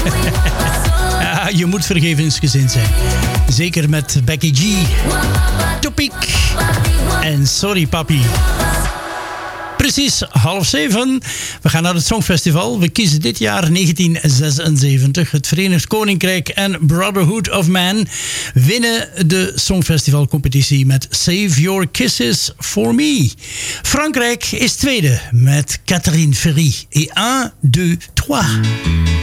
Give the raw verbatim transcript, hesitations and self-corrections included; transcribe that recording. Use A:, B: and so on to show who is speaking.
A: Ja, je moet vergevensgezind zijn. Zeker met Becky G, Topic en Sorry Papi. Precies half zeven. We gaan naar het Songfestival. We kiezen dit jaar negentien zesenzeventig. Het Verenigd Koninkrijk en Brotherhood of Man winnen de Songfestivalcompetitie met Save Your Kisses for Me. Frankrijk is tweede met Catherine Ferry. Et un, deux, trois.